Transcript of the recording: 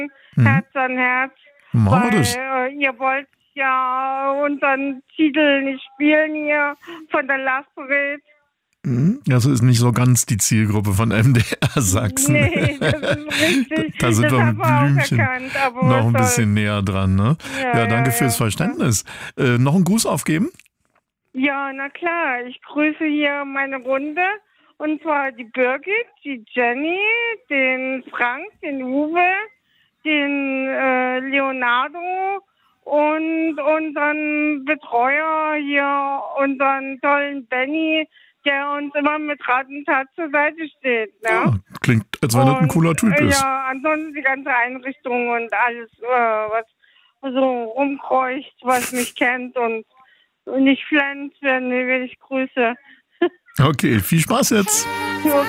Herz an Herz. Machen wir Weil das. Ihr wollt ja unseren Titel nicht spielen hier von der Last Parade. Das ist nicht so ganz die Zielgruppe von MDR Sachsen. Nee, das ist richtig. Da sind das wir haben mit wir auch Blümchen erkannt, aber noch ein was bisschen näher dran. Ne? Ja, danke fürs Verständnis. Noch einen Gruß aufgeben? Ja, na klar. Ich grüße hier meine Runde. Und zwar die Birgit, die Jenny, den Frank, den Uwe, den Leonardo und unseren Betreuer hier, unseren tollen Benny, der uns immer mit Rat und Tat zur Seite steht. Ne? Ja, klingt, als wenn das ein cooler Typ ist. Ja, ansonsten die ganze Einrichtung und alles, was so rumkreucht, was mich kennt und nicht pflanzt, wenn ich grüße. Okay, viel Spaß jetzt. Ja,